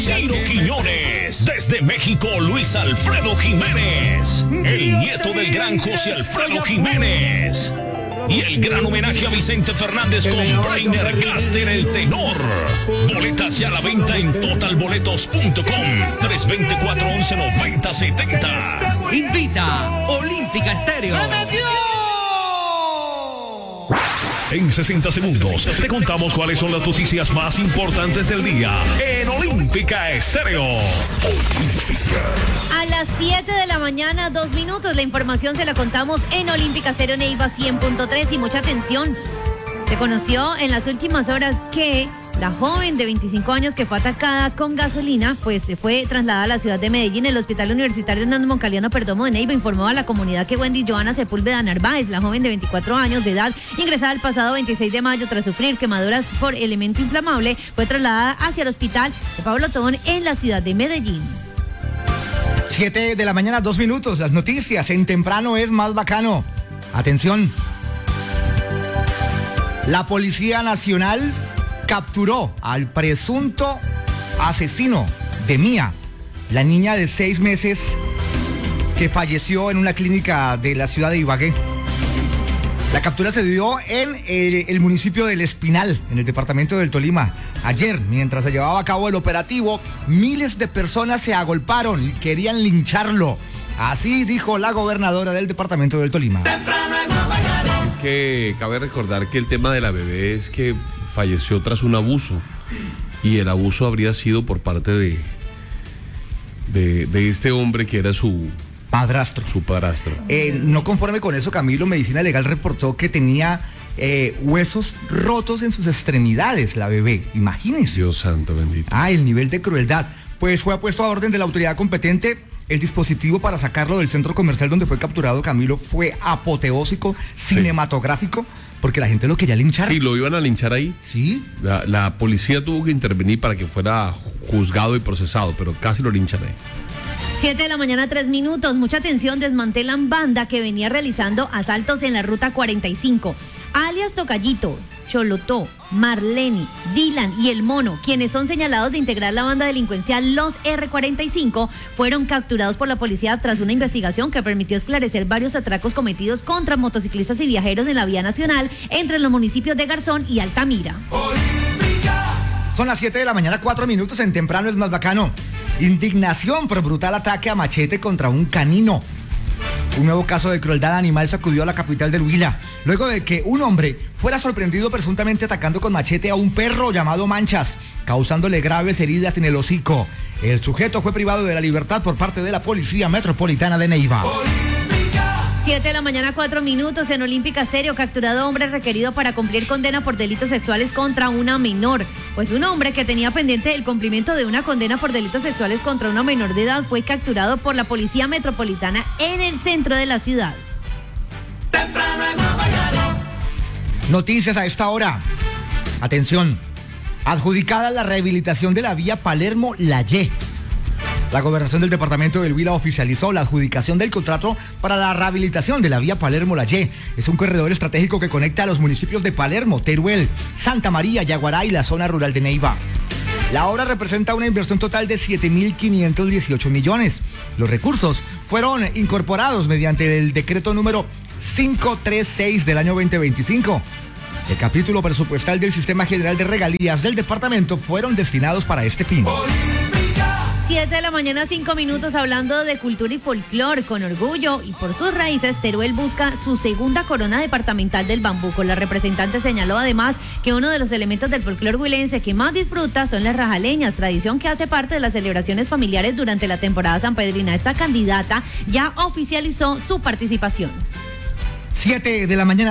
Jairo Quiñones. Desde México, Luis Alfredo Jiménez. El nieto del gran José Alfredo Jiménez. Y el gran homenaje a Vicente Fernández con Brainer Gaster, el tenor. Boletas ya a la venta en totalboletos.com. 324-11-90-70. Invita Olímpica Estéreo. ¡Se metió! En 60 segundos te contamos cuáles son las noticias más importantes del día en Olímpica Estéreo. Olímpica. A las 7 de la mañana, 2 minutos. La información se la contamos en Olímpica Estéreo Neiva 100.3 y mucha atención. Se conoció en las últimas horas que la joven de 25 años que fue atacada con gasolina, pues se fue trasladada a la ciudad de Medellín. El Hospital Universitario Hernando Moncaliano Perdomo de Neiva informó a la comunidad que Wendy Joana Sepúlveda Narváez, la joven de 24 años de edad, ingresada el pasado 26 de mayo tras sufrir quemaduras por elemento inflamable, fue trasladada hacia el Hospital de Pablo Tobón en la ciudad de Medellín. 7 de la mañana, 2 minutos. Las noticias en temprano es más bacano. Atención. La Policía Nacional capturó al presunto asesino de Mía, la niña de 6 meses que falleció en una clínica de la ciudad de Ibagué. La captura se dio en el municipio del Espinal, en el departamento del Tolima. Ayer, mientras se llevaba a cabo el operativo, miles de personas se agolparon y querían lincharlo. Así dijo la gobernadora del departamento del Tolima. Es que cabe recordar que el tema de la bebé es que falleció tras un abuso, y el abuso habría sido por parte de este hombre que era su padrastro. No conforme con eso, Camilo, Medicina Legal reportó que tenía huesos rotos en sus extremidades, la bebé. Imagínense. Dios santo bendito. El nivel de crueldad. Pues fue puesto a orden de la autoridad competente. El dispositivo para sacarlo del centro comercial donde fue capturado, Camilo, fue apoteósico, cinematográfico, porque la gente lo quería linchar. Sí, lo iban a linchar ahí. Sí. La policía tuvo que intervenir para que fuera juzgado y procesado, pero casi lo linchan ahí. 7 de la mañana, 3 minutos. Mucha atención, desmantelan banda que venía realizando asaltos en la ruta 45. Alias Tocayito, Cholotó, Marlene, Dylan y El Mono, quienes son señalados de integrar la banda delincuencial Los R45, fueron capturados por la policía tras una investigación que permitió esclarecer varios atracos cometidos contra motociclistas y viajeros en la vía nacional entre los municipios de Garzón y Altamira. Son las 7 de la mañana, 4 minutos. En temprano es más bacano. Indignación por brutal ataque a machete contra un canino. Un nuevo caso de crueldad animal sacudió a la capital del Huila, luego de que un hombre fuera sorprendido presuntamente atacando con machete a un perro llamado Manchas, causándole graves heridas en el hocico. El sujeto fue privado de la libertad por parte de la Policía Metropolitana de Neiva. 7 de la mañana, 4 minutos. En Olímpica Estéreo, capturado hombre requerido para cumplir condena por delitos sexuales contra una menor. Pues un hombre que tenía pendiente el cumplimiento de una condena por delitos sexuales contra una menor de edad fue capturado por la Policía Metropolitana en el centro de la ciudad. Noticias a esta hora. Atención. Adjudicada la rehabilitación de la vía Palermo-La Y. La gobernación del departamento del Huila oficializó la adjudicación del contrato para la rehabilitación de la vía Palermo-La Y. Es un corredor estratégico que conecta a los municipios de Palermo, Teruel, Santa María, Yaguará y la zona rural de Neiva. La obra representa una inversión total de 7.518 millones. Los recursos fueron incorporados mediante el decreto número 536 del año 2025. El capítulo presupuestal del Sistema General de Regalías del departamento fueron destinados para este fin. 7 de la mañana, 5 minutos, hablando de cultura y folclor. Con orgullo y por sus raíces, Teruel busca su segunda corona departamental del bambuco. La representante señaló además que uno de los elementos del folclor huilense que más disfruta son las rajaleñas, tradición que hace parte de las celebraciones familiares durante la temporada sanpedrina. Esta candidata ya oficializó su participación. 7 de la mañana.